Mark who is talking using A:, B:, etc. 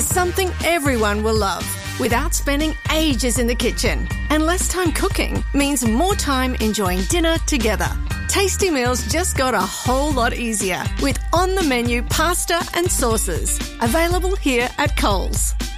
A: is something everyone will love without spending ages in the kitchen. And less time cooking means more time enjoying dinner together. Tasty meals just got a whole lot easier with on-the-menu pasta and sauces. Available here at Coles.